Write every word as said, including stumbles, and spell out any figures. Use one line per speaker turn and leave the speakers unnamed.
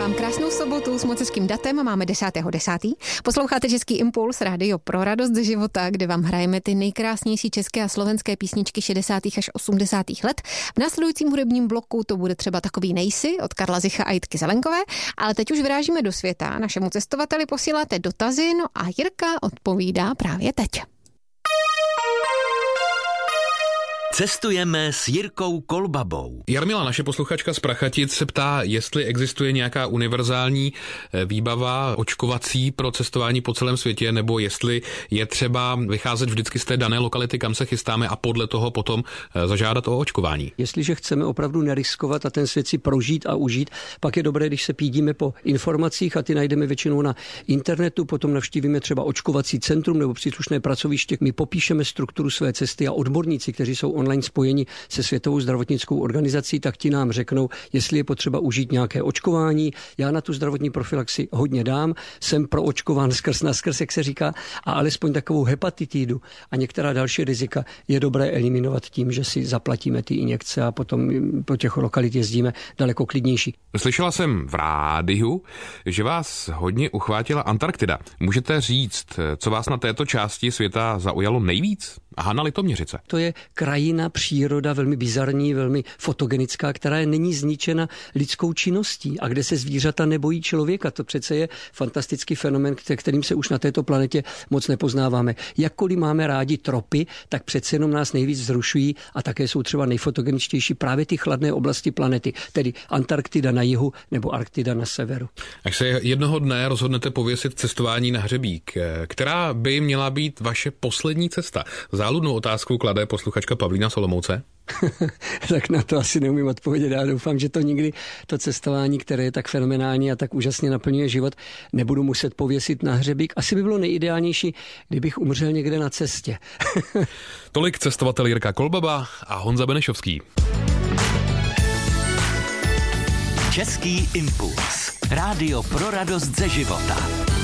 vám krásnou sobotu s moc hezkým datem. Máme desátého desátého Posloucháte Český impuls, rádio pro radost ze života, kde vám hrajeme ty nejkrásnější české a slovenské písničky šedesátých až osmdesátých let. V následujícím hudebním bloku to bude třeba Takový nejsi od Karla Zicha a Jitky Zelenkové, ale teď už vyrážíme do světa. Našemu cestovateli posíláte dotazy, no a Jirka odpovídá právě teď.
Cestujeme s Jirkou Kolbabou.
Jarmila, naše posluchačka z Prachatic, se ptá, jestli existuje nějaká univerzální výbava očkovací pro cestování po celém světě, nebo jestli je třeba vycházet vždycky z té dané lokality, kam se chystáme, a podle toho potom zažádat o očkování.
Jestliže chceme opravdu neriskovat a ten svět si prožít a užít, pak je dobré, když se pídíme po informacích, a ty najdeme většinou na internetu, potom navštívíme třeba očkovací centrum nebo příslušné pracoviště. My popíšeme strukturu své cesty a odborníci, kteří jsou online spojeni se Světovou zdravotnickou organizací, tak ti nám řeknou, jestli je potřeba užít nějaké očkování. Já na tu zdravotní profilaxi hodně dám, jsem proočkován skrz na skrz, jak se říká, a alespoň takovou hepatitidu a některá další rizika je dobré eliminovat tím, že si zaplatíme ty injekce a potom po těch lokalit jezdíme daleko klidnější.
Slyšela jsem v rádiu, že vás hodně uchvátila Antarktida. Můžete říct, co vás na této části světa zaujalo nejvíc? Hana Litoměřice.
To je krajina, příroda velmi bizarní, velmi fotogenická, která není zničena lidskou činností a kde se zvířata nebojí člověka. To přece je fantastický fenomén, kterým se už na této planetě moc nepoznáváme. Jakkoliv máme rádi tropy, tak přece jenom nás nejvíc vzrušují a také jsou třeba nejfotogeničtější právě ty chladné oblasti planety, tedy Antarktida na jihu nebo Arktida na severu.
Až se jednoho dne rozhodnete pověsit cestování na hřebík, která by měla být vaše poslední cesta? Záludnou otázku klade posluchačka Pavlína Solomouce.
Tak na to asi neumím odpovědět. Já doufám, že to nikdy to cestování, které je tak fenomenální a tak úžasně naplňuje život, nebudu muset pověsit na hřebík. Asi by bylo nejideálnější, kdybych umřel někde na cestě.
Tolik cestovatel Jirka Kolbaba a Honza Benešovský.
Český impuls. Rádio pro radost ze života.